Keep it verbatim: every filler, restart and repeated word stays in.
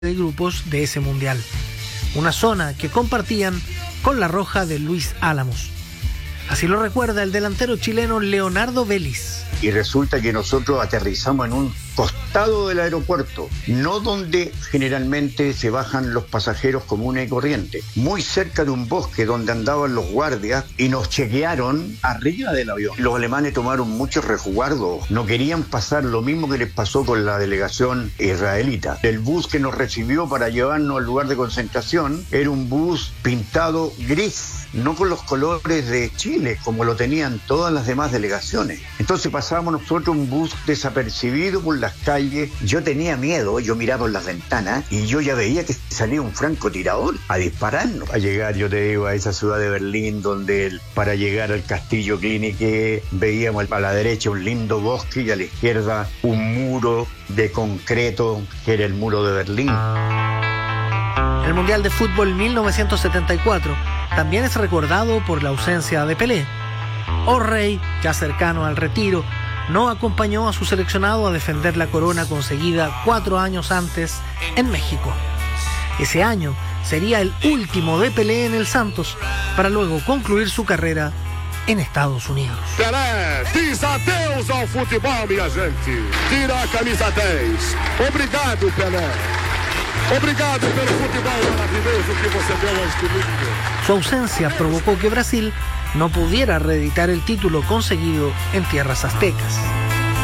de grupos de ese mundial, una zona que compartían con la Roja de Luis Álamos. Así lo recuerda el delantero chileno Leonardo Vélez. Y resulta que nosotros aterrizamos en un costado del aeropuerto, no donde generalmente se bajan los pasajeros comunes y corrientes, muy cerca de un bosque donde andaban los guardias y nos chequearon arriba del avión. Los alemanes tomaron muchos resguardos, no querían pasar lo mismo que les pasó con la delegación israelita. El bus que nos recibió para llevarnos al lugar de concentración era un bus pintado gris, no con los colores de Chile, como lo tenían todas las demás delegaciones. Entonces pasábamos nosotros un bus desapercibido por las calles. Yo tenía miedo, yo miraba por las ventanas y yo ya veía que salía un francotirador a dispararnos. A llegar, yo te digo, a esa ciudad de Berlín, donde el, para llegar al Castillo Clínique veíamos a la derecha un lindo bosque y a la izquierda un muro de concreto, que era el muro de Berlín. El Mundial de Fútbol mil novecientos setenta y cuatro también es recordado por la ausencia de Pelé. O'Reilly, ya cercano al retiro, no acompañó a su seleccionado a defender la corona conseguida cuatro años antes en México. Ese año sería el último de Pelé en el Santos, para luego concluir su carrera en Estados Unidos. Pelé diz adeus ao futebol, minha gente. Tira a camisa dez. Obrigado, Pelé. Obrigado pelo futebol maravilhoso que você deu a este mundo. Su ausencia provocó que Brasil no pudiera reeditar el título conseguido en tierras aztecas.